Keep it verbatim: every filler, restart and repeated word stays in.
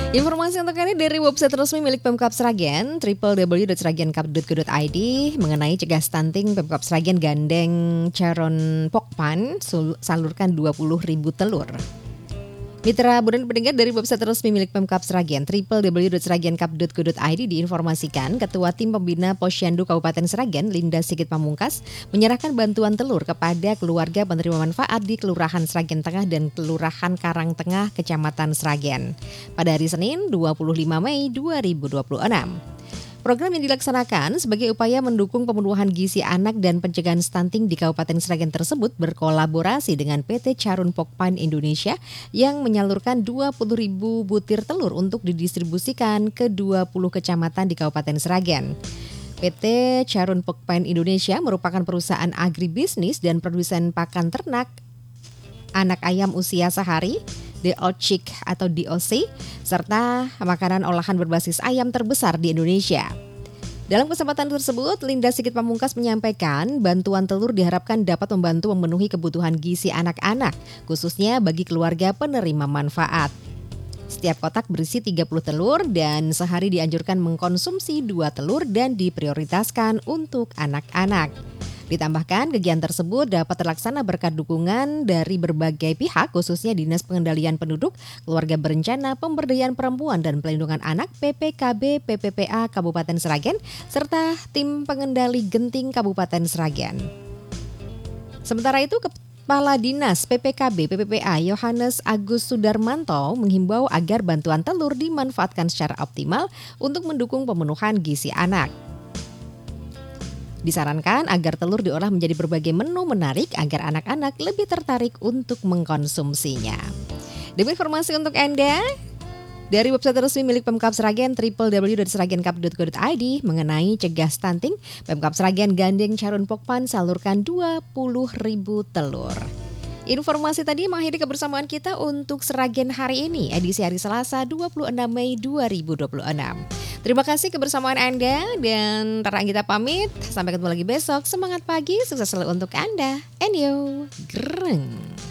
Informasi untuk ini dari website resmi milik Pemkab Sragen, w w w titik sragenkap titik go titik i d, mengenai cegah stunting. Pemkab Sragen gandeng Charon Pokpan salurkan dua puluh ribu telur. Mitra budan pendengar, dari website resmi milik Pemkab Sragen, w w w titik sragenkap titik go titik i d, diinformasikan Ketua Tim Pembina Posyandu Kabupaten Sragen, Linda Sigit Pamungkas, menyerahkan bantuan telur kepada keluarga penerima manfaat di Kelurahan Sragen Tengah dan Kelurahan Karangtengah, Kecamatan Sragen, pada hari Senin dua puluh lima Mei dua ribu dua puluh enam. Program yang dilaksanakan sebagai upaya mendukung pemenuhan gizi anak dan pencegahan stunting di Kabupaten Sragen tersebut berkolaborasi dengan P T Charon Pokpan Indonesia yang menyalurkan dua puluh ribu butir telur untuk didistribusikan ke dua puluh kecamatan di Kabupaten Sragen. P T Charon Pokpan Indonesia merupakan perusahaan agribisnis dan produsen pakan ternak anak ayam usia sehari, D O C atau D O C, serta makanan olahan berbasis ayam terbesar di Indonesia. Dalam kesempatan tersebut, Linda Sigit Pamungkas menyampaikan bantuan telur diharapkan dapat membantu memenuhi kebutuhan gizi anak-anak, khususnya bagi keluarga penerima manfaat. Setiap kotak berisi tiga puluh telur dan sehari dianjurkan mengkonsumsi dua telur dan diprioritaskan untuk anak-anak. Ditambahkan, kegiatan tersebut dapat terlaksana berkat dukungan dari berbagai pihak, khususnya Dinas Pengendalian Penduduk, Keluarga Berencana, Pemberdayaan Perempuan dan Pelindungan Anak, P P K B P P P A Kabupaten Sragen, serta Tim Pengendali Genting Kabupaten Sragen. Sementara itu, Kepala Dinas P P K B P P P A Yohanes Agus Sudarmanto menghimbau agar bantuan telur dimanfaatkan secara optimal untuk mendukung pemenuhan gizi anak. Disarankan agar telur diolah menjadi berbagai menu menarik agar anak-anak lebih tertarik untuk mengkonsumsinya. Demi informasi untuk Anda, dari website resmi milik Pemkab Sragen, w w w titik sragenkap titik go titik i d, mengenai cegah stunting, Pemkab Sragen gandeng Charon Pokpan salurkan dua puluh ribu telur. Informasi tadi mengakhiri kebersamaan kita untuk Sragen hari ini, edisi hari Selasa dua puluh enam Mei dua ribu dua puluh enam. Terima kasih kebersamaan Anda dan Tara Anggita pamit. Sampai ketemu lagi besok. Semangat pagi, sukses selalu untuk Anda. Enyo, gereng.